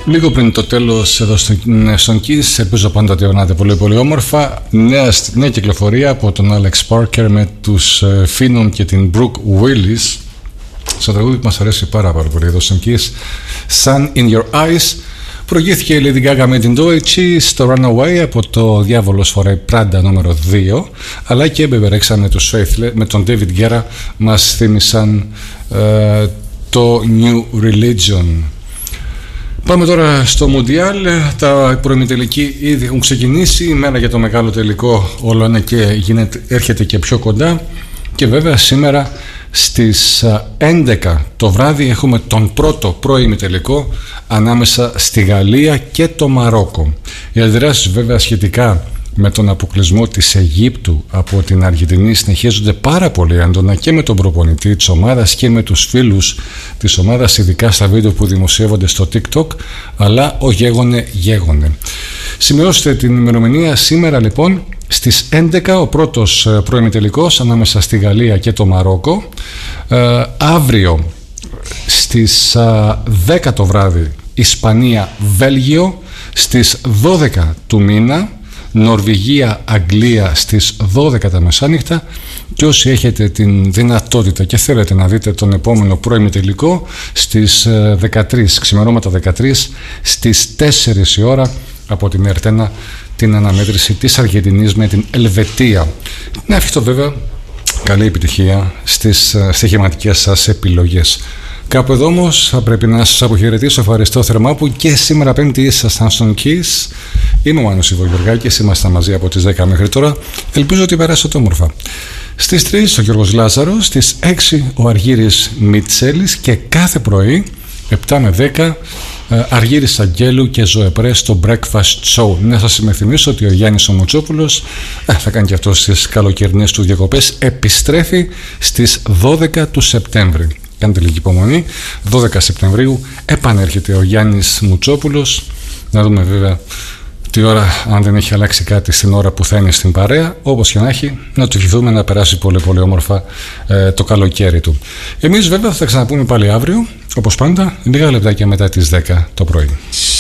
Λίγο πριν το τέλος εδώ στον Kiss, ελπίζω πάντα ότι ορνάτε πολύ πολύ όμορφα. Νέα κυκλοφορία από τον Alex Parker με τους Phenom και την Brooke Willis, στο τραγούδι που μας αρέσει πάρα πολύ εδώ στον Kiss, Sun in Your Eyes. Προηγήθηκε η Lady Gaga με την Deutsche στο Runaway από το Διάβολος φοράει Prada νούμερο 2, αλλά και μπεβερέξανε τους Faithless με τον David Guerra, μας θύμισαν το New Religion. Πάμε τώρα στο Μουντιάλ. Τα προημιτελικοί ήδη έχουν ξεκινήσει. Η μέρα για το μεγάλο τελικό όλο είναι και έρχεται και πιο κοντά. Και βέβαια σήμερα στις 11 το βράδυ έχουμε τον πρώτο προημιτελικό ανάμεσα στη Γαλλία και το Μαρόκο. Οι αντιδράσεις βέβαια σχετικά με τον αποκλεισμό της Αιγύπτου από την Αργεντινή συνεχίζονται πάρα πολύ έντονα και με τον προπονητή της ομάδας και με τους φίλους της ομάδας, ειδικά στα βίντεο που δημοσιεύονται στο TikTok, αλλά ο γέγονε. Σημειώστε την ημερομηνία σήμερα λοιπόν στις 11 ο πρώτος προημιτελικός ανάμεσα στη Γαλλία και το Μαρόκο. Αύριο στις 10 το βράδυ Ισπανία-Βέλγιο, στις 12 του μήνα Νορβηγία-Αγγλία στις 12 τα μεσάνυχτα. Και όσοι έχετε την δυνατότητα και θέλετε να δείτε τον επόμενο προημιτελικό στις 13, ξημερώματα 13, στις 4 η ώρα από την Ερτένα, την αναμέτρηση της Αργεντινής με την Ελβετία. Να ευχηθώ βέβαια καλή επιτυχία στις στοιχηματικές σας επιλογές. Κάπου εδώ όμως θα πρέπει να σας αποχαιρετήσω. Ευχαριστώ θερμά που και σήμερα Πέμπτη ήσασταν στον Kiss. Είμαι ο Μάνος Ιβογεωργάκης, ήμασταν μαζί από τις 10 μέχρι τώρα. Ελπίζω ότι περάσατε όμορφα. Στις 3 ο Γιώργος Λάζαρος, στις 6 ο Αργύρης Μιτσέλης και κάθε πρωί 7 με 10 Αργύρης Αγγέλου και Ζωεπρέ στο Breakfast Show. Να σας υπενθυμίσω ότι ο Γιάννης ο Μουτσόπουλος θα κάνει και αυτό στις καλοκαιρινές του διακοπές. Επιστρέφει στις 12 του Σεπτέμβρη. Κάντε λίγη υπομονή. 12 Σεπτεμβρίου επανέρχεται ο Γιάννης Μουτσόπουλος. Να δούμε βέβαια τη ώρα, αν δεν έχει αλλάξει κάτι στην ώρα που θα είναι στην παρέα. Όπως και να έχει, να του ευχηθούμε να περάσει πολύ πολύ όμορφα το καλοκαίρι του. Εμείς βέβαια θα τα ξαναπούμε πάλι αύριο, όπως πάντα, λίγα λεπτάκια μετά τις 10 το πρωί.